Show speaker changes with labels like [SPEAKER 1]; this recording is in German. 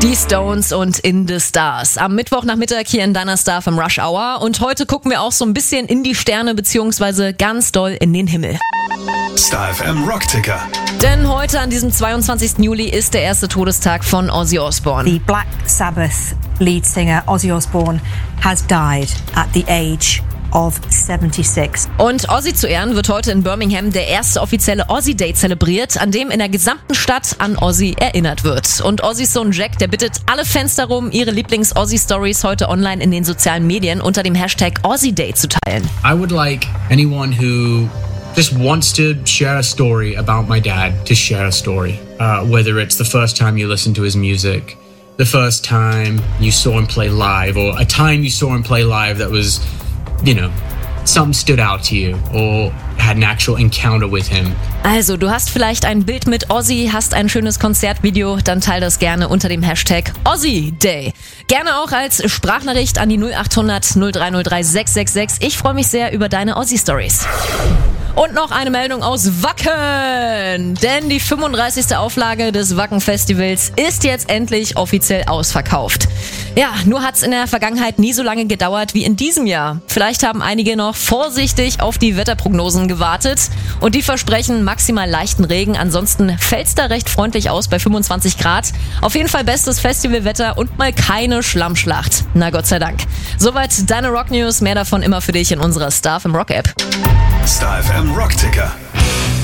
[SPEAKER 1] Die Stones und In the Stars. Am Mittwochnachmittag hier in deiner Star FM Rush Hour. Und heute gucken wir auch so ein bisschen in die Sterne beziehungsweise ganz doll in den Himmel.
[SPEAKER 2] Star FM Rockticker.
[SPEAKER 1] Denn heute an diesem 22. Juli ist der erste Todestag von Ozzy Osbourne.
[SPEAKER 3] The Black Sabbath lead singer Ozzy Osbourne has died at the age of 76.
[SPEAKER 1] Und Ozzy zu Ehren wird heute in Birmingham der erste offizielle Ozzy Day zelebriert, an dem in der gesamten Stadt an Ozzy erinnert wird. Und Ozzys Sohn Jack, der bittet alle Fans darum, ihre Lieblings-Ozzy-Stories heute online in den sozialen Medien unter dem Hashtag Ozzy Day zu teilen.
[SPEAKER 4] I would like anyone who just wants to share a story about my dad to share a story. Whether it's the first time you listened to his music, the first time you saw him play live, or a time you saw him play live that was, something stood out to you or had an actual encounter with him.
[SPEAKER 1] Also, du hast vielleicht ein Bild mit Ozzy, hast ein schönes Konzertvideo, dann teil das gerne unter dem Hashtag Ozzy Day. Gerne auch als Sprachnachricht an die 0800 0303 666. Ich freue mich sehr über deine Ozzy-Stories. Und noch eine Meldung aus Wacken, denn die 35. Auflage des Wacken-Festivals ist jetzt endlich offiziell ausverkauft. Ja, nur hat's in der Vergangenheit nie so lange gedauert wie in diesem Jahr. Vielleicht haben einige noch vorsichtig auf die Wetterprognosen gewartet und die versprechen maximal leichten Regen. Ansonsten fällt's da recht freundlich aus bei 25 Grad. Auf jeden Fall bestes Festivalwetter und mal keine Schlammschlacht. Na Gott sei Dank. Soweit deine Rock News. Mehr davon immer für dich in unserer Star FM Rock App.
[SPEAKER 2] Star FM Rockticker.